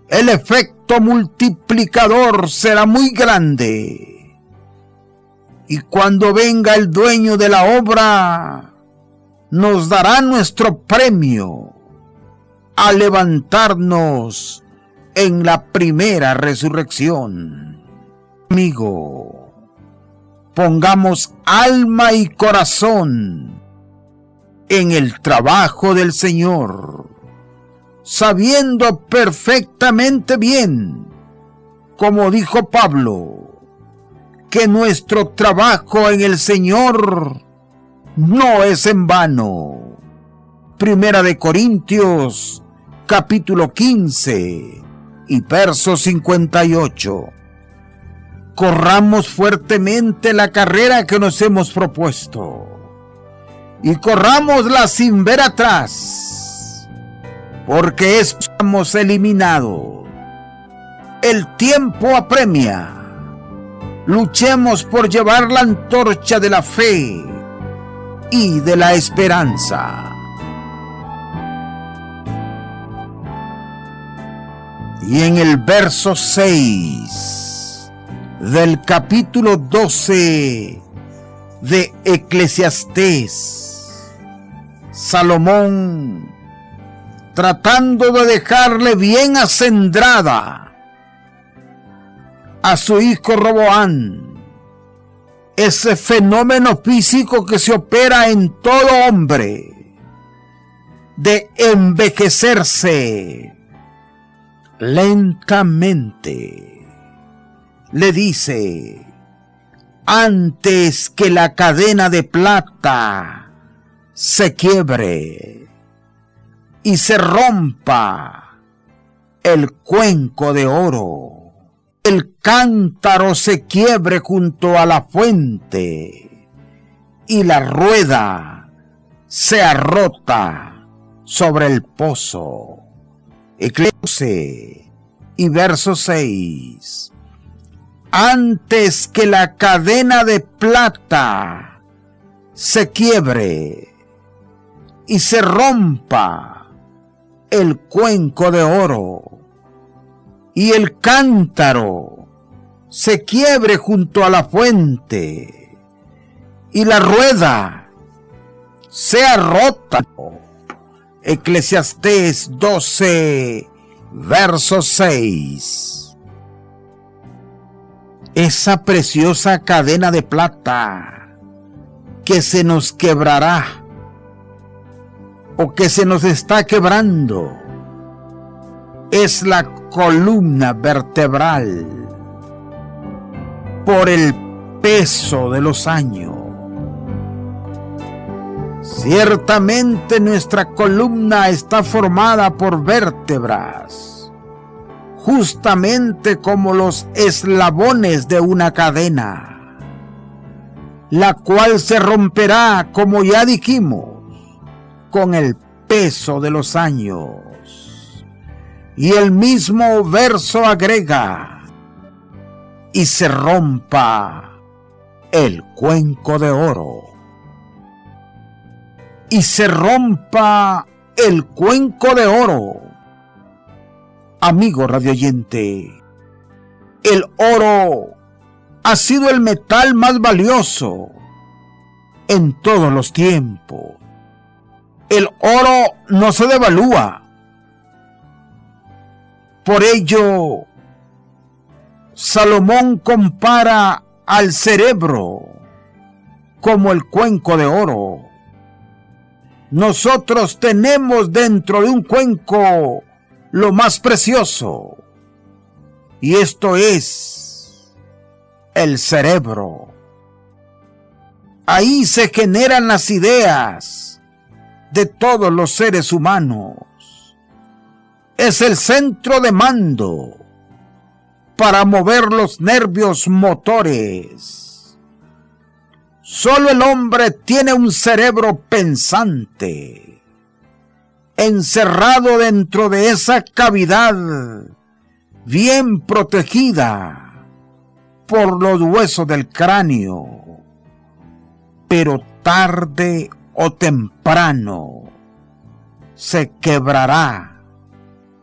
el efecto multiplicador será muy grande. Y cuando venga el dueño de la obra, nos dará nuestro premio a levantarnos en la primera resurrección. Amigo, pongamos alma y corazón en el trabajo del Señor, sabiendo perfectamente bien, como dijo Pablo, que nuestro trabajo en el Señor no es en vano. Primera de Corintios, capítulo 15 y verso 58. Corramos fuertemente la carrera que nos hemos propuesto y corrámosla sin ver atrás, porque estamos eliminados. El tiempo apremia. Luchemos por llevar la antorcha de la fe y de la esperanza. Y en el verso 6 del capítulo 12 de Eclesiastés, Salomón, tratando de dejarle bien acendrada a su hijo Roboam ese fenómeno físico que se opera en todo hombre, de envejecerse lentamente, le dice: antes que la cadena de plata se quiebre y se rompa el cuenco de oro, el cántaro se quiebre junto a la fuente y la rueda sea rota sobre el pozo. Eclesiastés y verso 6. Antes que la cadena de plata se quiebre y se rompa el cuenco de oro y el cántaro se quiebre junto a la fuente y la rueda sea rota. Eclesiastés 12, verso 6. Esa preciosa cadena de plata que se nos quebrará o que se nos está quebrando es la columna vertebral por el peso de los años. Ciertamente nuestra columna está formada por vértebras, justamente como los eslabones de una cadena, la cual se romperá, como ya dijimos, con el peso de los años. Y el mismo verso agrega: y se rompa el cuenco de oro. Y se rompa el cuenco de oro. Amigo radioyente, el oro ha sido el metal más valioso en todos los tiempos. El oro no se devalúa. Por ello, Salomón compara al cerebro como el cuenco de oro. Nosotros tenemos dentro de un cuenco lo más precioso, y esto es el cerebro. Ahí se generan las ideas de todos los seres humanos. Es el centro de mando para mover los nervios motores. Solo el hombre tiene un cerebro pensante, encerrado dentro de esa cavidad bien protegida por los huesos del cráneo. Pero tarde o temprano se quebrará